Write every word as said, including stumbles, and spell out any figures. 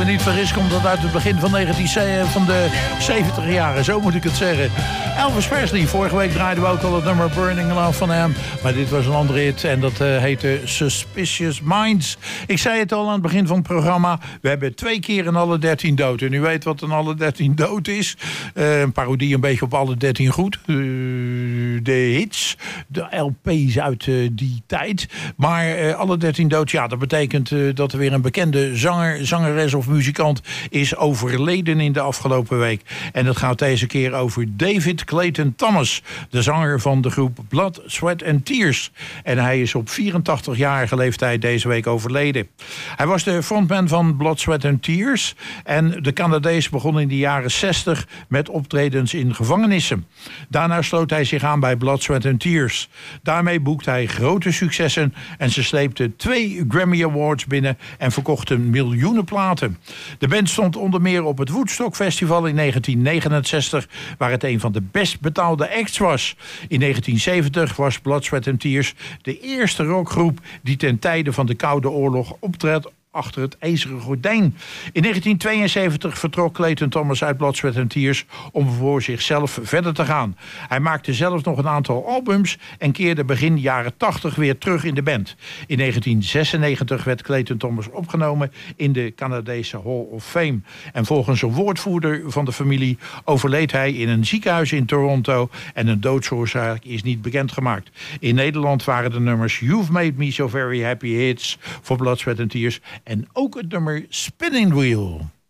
me niet vergis, komt dat uit het begin van, negentien, van de zeventig jaren. Zo moet ik het zeggen. Elvis Presley. Vorige week draaiden we ook al het nummer Burning Love van hem. Maar dit was een andere hit en dat uh, heette Suspicious Minds. Ik zei het al aan het begin van het programma. We hebben twee keer in alle dertien dood. En u weet wat een alle dertien dood is. Uh, een parodie een beetje op alle dertien goed. Uh, de hits. De L P's uit uh, die tijd. Maar uh, alle dertien dood, ja, dat betekent uh, dat er weer een bekende zanger, zangeres of muzikant is overleden in de afgelopen week. En dat gaat deze keer over David Clayton Thomas, de zanger van de groep Blood, Sweat and Tears. En hij is op vierentachtigjarige leeftijd deze week overleden. Hij was de frontman van Blood, Sweat and Tears. En de Canadees begon in de jaren zestig met optredens in gevangenissen. Daarna sloot hij zich aan bij Blood, Sweat and Tears. Daarmee boekte hij grote successen en ze sleepte twee Grammy Awards binnen en verkochten miljoenen platen. De band stond onder meer op het Woodstock Festival in negentien negenenzestig, waar het een van de best betaalde acts was. In negentien zeventig was Blood, Sweat and Tears de eerste rockgroep die ten tijde van de Koude Oorlog optrad achter het ijzeren gordijn. In negentien tweeënzeventig vertrok Clayton Thomas uit Blood, Sweat and Tears om voor zichzelf verder te gaan. Hij maakte zelf nog een aantal albums en keerde begin jaren tachtig weer terug in de band. In negentien zesennegentig werd Clayton Thomas opgenomen in de Canadese Hall of Fame. En volgens een woordvoerder van de familie overleed hij in een ziekenhuis in Toronto en een doodsoorzaak is niet bekendgemaakt. In Nederland waren de nummers You've Made Me So Very Happy hits voor Blood, Sweat and Tears en ook het nummer Spinning Wheel.